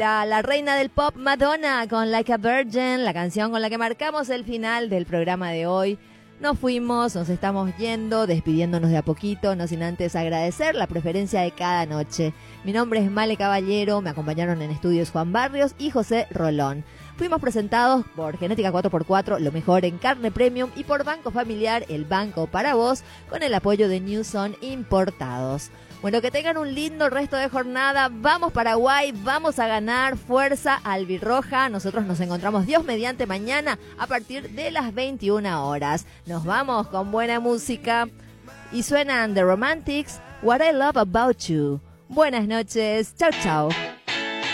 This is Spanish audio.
era la reina del pop Madonna con Like a Virgin, la canción con la que marcamos el final del programa de hoy. Nos fuimos, nos estamos yendo, despidiéndonos de a poquito, no sin antes agradecer la preferencia de cada noche. Mi nombre es Male Caballero, me acompañaron en estudios Juan Barrios y José Rolón. Fuimos presentados por Genética 4x4, lo mejor en carne premium, y por Banco Familiar, el banco para vos, con el apoyo de Newson Importados. Bueno, que tengan un lindo resto de jornada. Vamos Paraguay, vamos a ganar. Fuerza albirroja. Nosotros nos encontramos Dios mediante mañana a partir de las 21 horas. Nos vamos con buena música. Y suenan The Romantics, What I Love About You. Buenas noches. Chau, chau.